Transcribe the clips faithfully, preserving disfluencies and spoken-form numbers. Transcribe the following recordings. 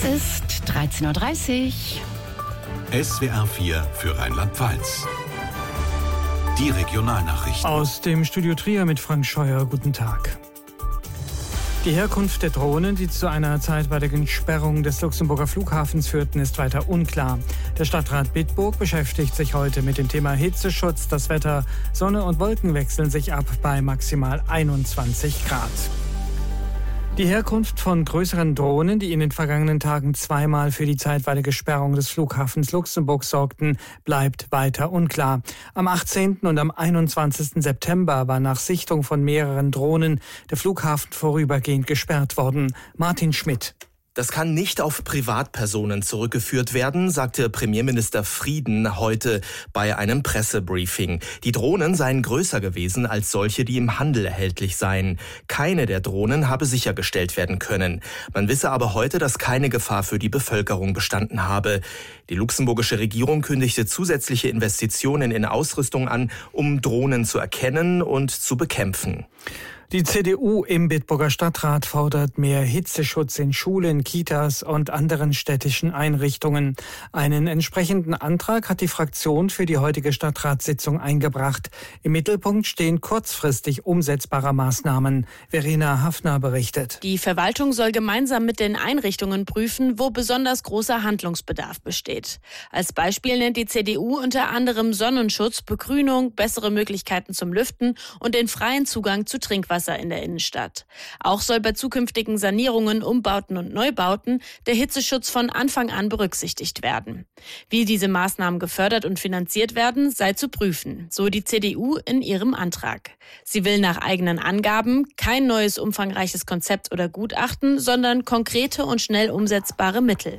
ist dreizehn Uhr dreißig. S W R vier für Rheinland-Pfalz. Die Regionalnachrichten. Aus dem Studio Trier mit Frank Scheuer. Guten Tag. Die Herkunft der Drohnen, die zu einer zeitweiligen Sperrung des Luxemburger Flughafens führten, ist weiter unklar. Der Stadtrat Bitburg beschäftigt sich heute mit dem Thema Hitzeschutz. Das Wetter, Sonne und Wolken wechseln sich ab bei maximal einundzwanzig Grad. Die Herkunft von größeren Drohnen, die in den vergangenen Tagen zweimal für die zeitweilige Sperrung des Flughafens Luxemburg sorgten, bleibt weiter unklar. Am achtzehnten und am einundzwanzigsten September war nach Sichtung von mehreren Drohnen der Flughafen vorübergehend gesperrt worden. Martin Schmidt. Das kann nicht auf Privatpersonen zurückgeführt werden, sagte Premierminister Frieden heute bei einem Pressebriefing. Die Drohnen seien größer gewesen als solche, die im Handel erhältlich seien. Keine der Drohnen habe sichergestellt werden können. Man wisse aber heute, dass keine Gefahr für die Bevölkerung bestanden habe. Die luxemburgische Regierung kündigte zusätzliche Investitionen in Ausrüstung an, um Drohnen zu erkennen und zu bekämpfen. Die C D U im Bitburger Stadtrat fordert mehr Hitzeschutz in Schulen, Kitas und anderen städtischen Einrichtungen. Einen entsprechenden Antrag hat die Fraktion für die heutige Stadtratssitzung eingebracht. Im Mittelpunkt stehen kurzfristig umsetzbare Maßnahmen. Verena Hafner berichtet. Die Verwaltung soll gemeinsam mit den Einrichtungen prüfen, wo besonders großer Handlungsbedarf besteht. Als Beispiel nennt die C D U unter anderem Sonnenschutz, Begrünung, bessere Möglichkeiten zum Lüften und den freien Zugang zu Trinkwasser in der Innenstadt. Auch soll bei zukünftigen Sanierungen, Umbauten und Neubauten der Hitzeschutz von Anfang an berücksichtigt werden. Wie diese Maßnahmen gefördert und finanziert werden, sei zu prüfen, so die C D U in ihrem Antrag. Sie will nach eigenen Angaben kein neues umfangreiches Konzept oder Gutachten, sondern konkrete und schnell umsetzbare Mittel.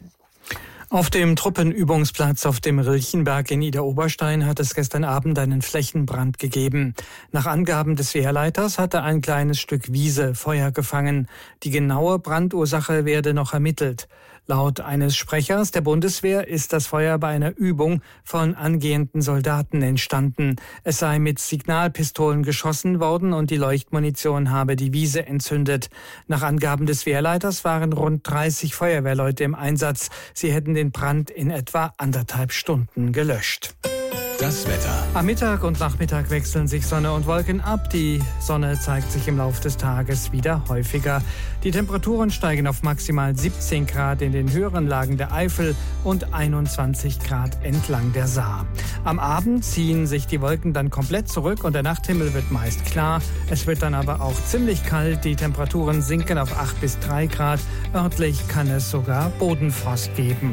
Auf dem Truppenübungsplatz auf dem Rilchenberg in Idar-Oberstein hat es gestern Abend einen Flächenbrand gegeben. Nach Angaben des Wehrleiters hatte ein kleines Stück Wiese Feuer gefangen. Die genaue Brandursache werde noch ermittelt. Laut eines Sprechers der Bundeswehr ist das Feuer bei einer Übung von angehenden Soldaten entstanden. Es sei mit Signalpistolen geschossen worden und die Leuchtmunition habe die Wiese entzündet. Nach Angaben des Wehrleiters waren rund dreißig Feuerwehrleute im Einsatz. Sie hätten den Brand in etwa anderthalb Stunden gelöscht. Das Wetter. Am Mittag und Nachmittag wechseln sich Sonne und Wolken ab. Die Sonne zeigt sich im Laufe des Tages wieder häufiger. Die Temperaturen steigen auf maximal siebzehn Grad in den höheren Lagen der Eifel und einundzwanzig Grad entlang der Saar. Am Abend ziehen sich die Wolken dann komplett zurück und der Nachthimmel wird meist klar. Es wird dann aber auch ziemlich kalt. Die Temperaturen sinken auf acht bis drei Grad. Örtlich kann es sogar Bodenfrost geben.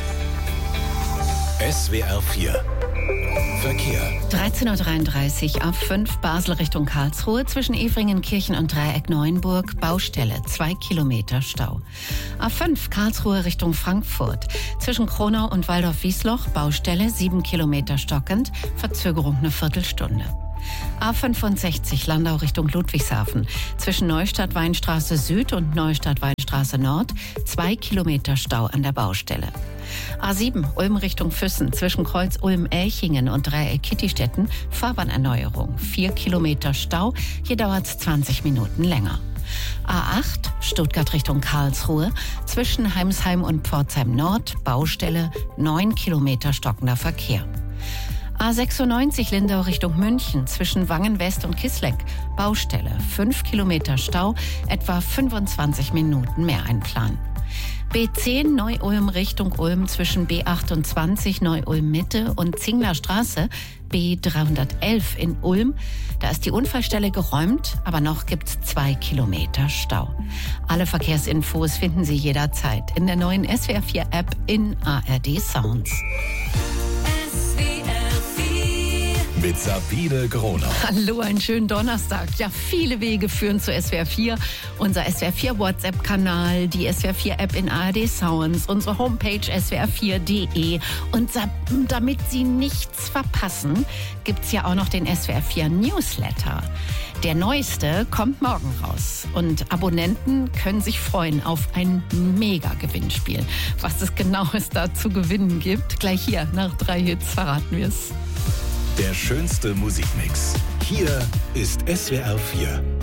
S W R vier Verkehr. dreizehn Uhr dreiunddreißig A fünf Basel Richtung Karlsruhe zwischen Evringen-Kirchen und Dreieck-Neuenburg. Baustelle, zwei Kilometer Stau. A fünf Karlsruhe Richtung Frankfurt zwischen Kronau und Waldorf-Wiesloch. Baustelle, sieben Kilometer stockend. Verzögerung eine Viertelstunde. A fünfundsechzig Landau Richtung Ludwigshafen zwischen Neustadt-Weinstraße Süd und Neustadt-Weinstraße Nord. Zwei Kilometer Stau an der Baustelle. A sieben Ulm Richtung Füssen zwischen Kreuz Ulm-Elchingen und Dreieck-Kittistetten. Fahrbahnerneuerung. Vier Kilometer Stau. Hier dauert es zwanzig Minuten länger. A acht Stuttgart Richtung Karlsruhe zwischen Heimsheim und Pforzheim Nord. Baustelle. Neun Kilometer stockender Verkehr. A sechsundneunzig Lindau Richtung München zwischen Wangen West und Kisleck. Baustelle. Fünf Kilometer Stau. Etwa fünfundzwanzig Minuten mehr einplanen. B zehn Neu-Ulm Richtung Ulm zwischen B achtundzwanzig Neu-Ulm Mitte und Zingler Straße. B dreihundertelf in Ulm. Da ist die Unfallstelle geräumt, aber noch gibt's zwei Kilometer Stau. Alle Verkehrsinfos finden Sie jederzeit in der neuen S W R vier App in A R D Sounds. Mit Sabine Gronau. Hallo, einen schönen Donnerstag. Ja, viele Wege führen zu S W R vier. Unser S W R vier WhatsApp-Kanal, die S W R vier App in A R D Sounds, unsere Homepage S W R vier punkt de. Und damit Sie nichts verpassen, gibt's ja auch noch den S W R vier Newsletter. Der neueste kommt morgen raus. Und Abonnenten können sich freuen auf ein Mega-Gewinnspiel. Was es genaues da zu gewinnen gibt, gleich hier nach drei Hits verraten wir es. Der schönste Musikmix. Hier ist S W R vier.